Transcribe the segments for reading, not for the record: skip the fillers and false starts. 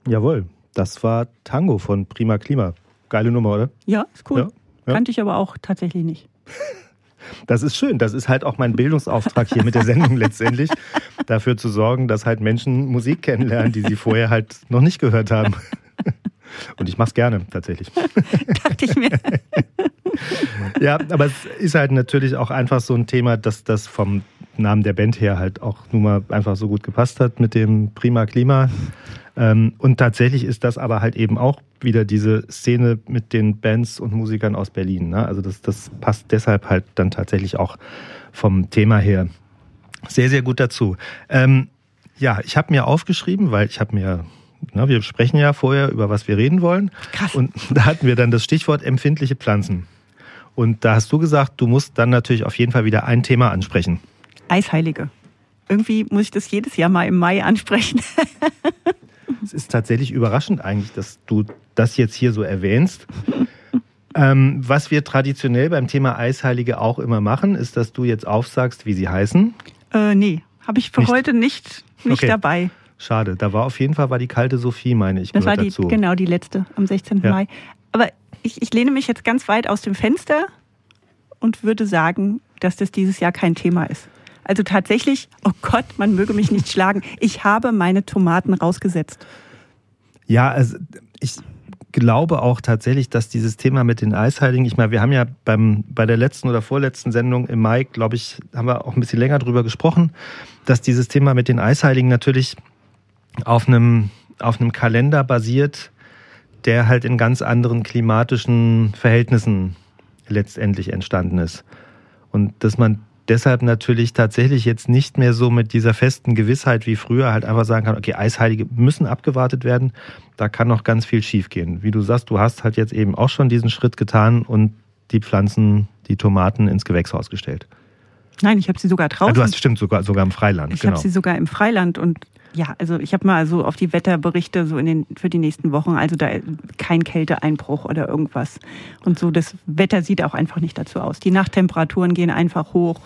Jawohl, das war Tango von Prima Klima. Geile Nummer, oder? Ja, ist cool. Ja. Kannte ich aber auch tatsächlich nicht. Das ist schön. Das ist halt auch mein Bildungsauftrag hier mit der Sendung letztendlich. Dafür zu sorgen, dass halt Menschen Musik kennenlernen, die sie vorher halt noch nicht gehört haben. Und ich mache es gerne, tatsächlich. Dachte ich mir. Ja, aber es ist halt natürlich auch einfach so ein Thema, dass das vom Namen der Band her halt auch nun mal einfach so gut gepasst hat mit dem Prima Klima. Und tatsächlich ist das aber halt eben auch wieder diese Szene mit den Bands und Musikern aus Berlin. Ne? Also das passt deshalb halt dann tatsächlich auch vom Thema her sehr, sehr gut dazu. Ja, ich habe mir aufgeschrieben, weil wir sprechen ja vorher, über was wir reden wollen. Krass. Und da hatten wir dann das Stichwort empfindliche Pflanzen. Und da hast du gesagt, du musst dann natürlich auf jeden Fall wieder ein Thema ansprechen. Eisheilige. Irgendwie muss ich das jedes Jahr mal im Mai ansprechen. Es ist tatsächlich überraschend eigentlich, dass du das jetzt hier so erwähnst. Was wir traditionell beim Thema Eisheilige auch immer machen, ist, dass du jetzt aufsagst, wie sie heißen. Nee, habe ich für heute nicht okay. Dabei. Schade, da war auf jeden Fall die kalte Sophie, meine ich. Das war die letzte, am 16. Mai. Aber ich lehne mich jetzt ganz weit aus dem Fenster und würde sagen, dass das dieses Jahr kein Thema ist. Also tatsächlich, oh Gott, man möge mich nicht schlagen, ich habe meine Tomaten rausgesetzt. Ja, also ich glaube auch tatsächlich, dass dieses Thema mit den Eisheiligen, ich meine, wir haben ja bei der letzten oder vorletzten Sendung im Mai, glaube ich, haben wir auch ein bisschen länger drüber gesprochen, dass dieses Thema mit den Eisheiligen natürlich auf einem Kalender basiert, der halt in ganz anderen klimatischen Verhältnissen letztendlich entstanden ist. Und dass man deshalb natürlich tatsächlich jetzt nicht mehr so mit dieser festen Gewissheit wie früher halt einfach sagen kann, okay, Eisheilige müssen abgewartet werden, da kann noch ganz viel schiefgehen. Wie du sagst, du hast halt jetzt eben auch schon diesen Schritt getan und die Pflanzen, die Tomaten ins Gewächshaus gestellt. Nein, ich habe sie sogar draußen. Du hast sogar im Freiland. Ich habe sie sogar im Freiland und ja, also ich habe mal so auf die Wetterberichte so für die nächsten Wochen, also da kein Kälteeinbruch oder irgendwas. Und so, das Wetter sieht auch einfach nicht dazu aus. Die Nachttemperaturen gehen einfach hoch.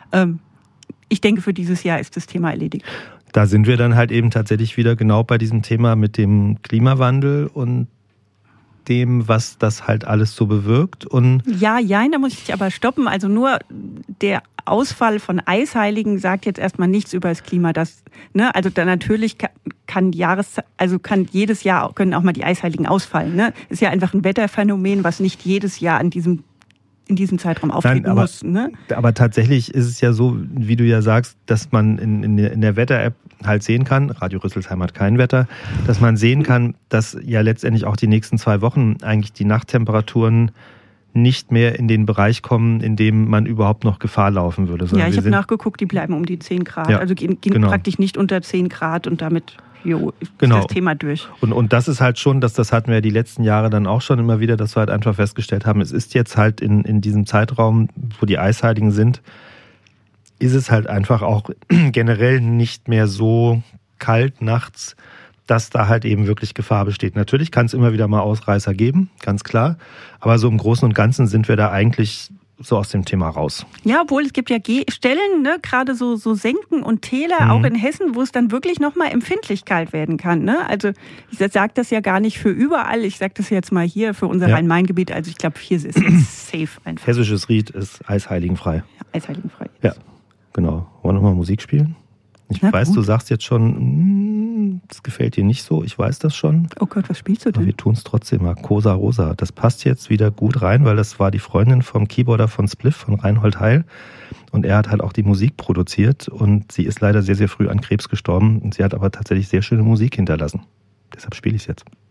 Ich denke, für dieses Jahr ist das Thema erledigt. Da sind wir dann halt eben tatsächlich wieder genau bei diesem Thema mit dem Klimawandel und dem, was das halt alles so bewirkt. Und ja, da muss ich aber stoppen. Also nur der Ausfall von Eisheiligen sagt jetzt erstmal nichts über das Klima. Also da natürlich können jedes Jahr auch mal die Eisheiligen ausfallen. Ne? Ist ja einfach ein Wetterphänomen, was nicht jedes Jahr in diesem Zeitraum auftreten muss. Ne? Aber tatsächlich ist es ja so, wie du ja sagst, dass man in der Wetter-App halt sehen kann, Radio Rüsselsheim hat kein Wetter, dass man sehen kann, dass ja letztendlich auch die nächsten 2 Wochen eigentlich die Nachttemperaturen nicht mehr in den Bereich kommen, in dem man überhaupt noch Gefahr laufen würde. Ja, ich habe nachgeguckt, die bleiben um die 10 Grad. Ja, also gehen praktisch nicht unter 10 Grad und damit ist das Thema durch. Und das ist halt schon, das hatten wir ja die letzten Jahre dann auch schon immer wieder, dass wir halt einfach festgestellt haben, es ist jetzt halt in diesem Zeitraum, wo die Eisheiligen sind, ist es halt einfach auch generell nicht mehr so kalt nachts, dass da halt eben wirklich Gefahr besteht. Natürlich kann es immer wieder mal Ausreißer geben, ganz klar. Aber so im Großen und Ganzen sind wir da eigentlich so aus dem Thema raus. Ja, obwohl es gibt ja Stellen, ne, gerade so Senken und Täler, auch in Hessen, wo es dann wirklich nochmal empfindlich kalt werden kann. Ne? Also ich sage das ja gar nicht für überall, ich sage das jetzt mal hier für unser Rhein-Main-Gebiet. Also ich glaube, hier ist es safe einfach. Hessisches Ried ist eisheiligenfrei. Ja, eisheiligenfrei. Ja, genau. Wollen wir nochmal Musik spielen? Ich weiß, du sagst jetzt schon, das gefällt dir nicht so, ich weiß das schon. Oh Gott, was spielst du denn? Aber wir tun es trotzdem mal. Cosa Rosa. Das passt jetzt wieder gut rein, weil das war die Freundin vom Keyboarder von Spliff, von Reinhold Heil. Und er hat halt auch die Musik produziert und sie ist leider sehr, sehr früh an Krebs gestorben. Und sie hat aber tatsächlich sehr schöne Musik hinterlassen. Deshalb spiele ich es jetzt.